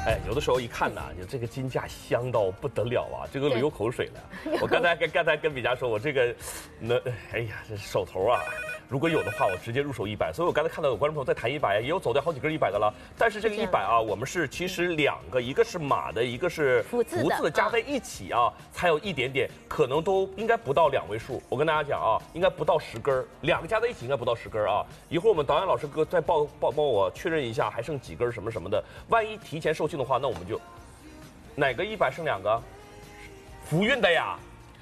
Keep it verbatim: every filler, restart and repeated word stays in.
哎，有的时候一看呐，就这个金价香到不得了啊，这个流口水了。我刚才跟刚才跟比佳说，我这个，那哎呀，这手头啊，如果有的话，我直接入手一百。所以我刚才看到有观众朋友在谈一百，也有走掉好几根一百的了。但是这个一百啊，我们是其实两个，一个是马的，一个是福字福字加在一起啊，才有一点点，可能都应该不到两位数。我跟大家讲啊，应该不到十根，两个加在一起应该不到十根啊。一会儿我们导演老师哥再报报帮我确认一下，还剩几根什么什么的。万一提前售罄的话，那我们就哪个一百剩两个？福运的呀。